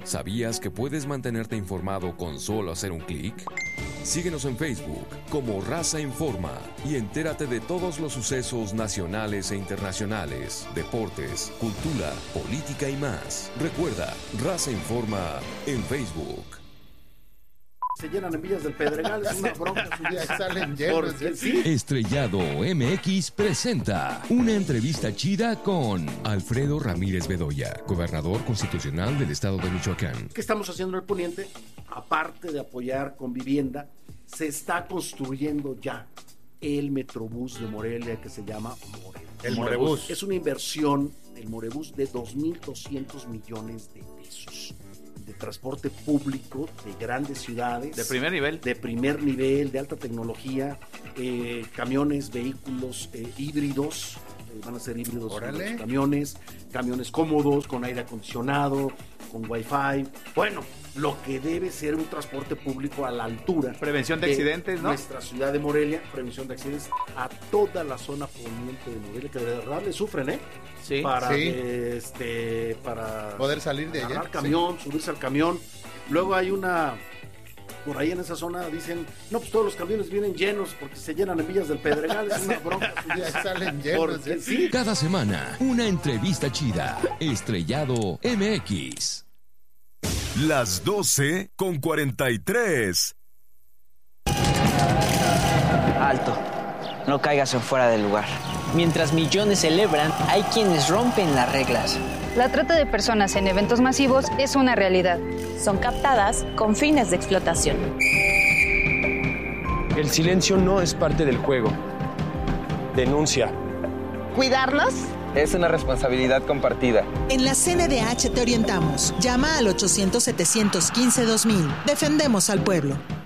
¿Sabías que puedes mantenerte informado con solo hacer un clic? Síguenos en Facebook como Raza Informa y entérate de todos los sucesos nacionales e internacionales, deportes, cultura, política y más. Recuerda, Raza Informa en Facebook. Se llenan en Villas del Pedregal, es una bronca, sus días salen llenos. ¿Sí? Estrellado MX presenta una entrevista chida con Alfredo Ramírez Bedoya, gobernador constitucional del estado de Michoacán. ¿Qué estamos haciendo en el Poniente? Aparte de apoyar con vivienda, se está construyendo ya el Metrobús de Morelia que se llama Morelia. El Morebús. Es una inversión del Morebús de 2,200 millones de pesos. De transporte público de grandes ciudades. De primer nivel. De primer nivel, de alta tecnología, camiones, vehículos híbridos, van a ser híbridos los camiones cómodos, con aire acondicionado, con wifi. Bueno, lo que debe ser un transporte público a la altura. Prevención de accidentes, ¿no? Nuestra ciudad de Morelia, prevención de accidentes a toda la zona poniente de Morelia, que de verdad le sufren, ¿eh? Sí. Para poder salir de allá. Subirse al camión. Luego hay por ahí en esa zona dicen, no, pues todos los camiones vienen llenos porque se llenan en Villas del Pedregal, es una bronca. Salen llenos. ¿Sí? Cada semana, una entrevista chida. Estrellado MX. Las 12:43. Alto, no caigas en fuera del lugar. Mientras millones celebran, hay quienes rompen las reglas. La trata de personas en eventos masivos es una realidad. Son captadas con fines de explotación. El silencio no es parte del juego. Denuncia. ¿Cuidarnos? Es una responsabilidad compartida. En la CNDH te orientamos. Llama al 800-715-2000. Defendemos al pueblo.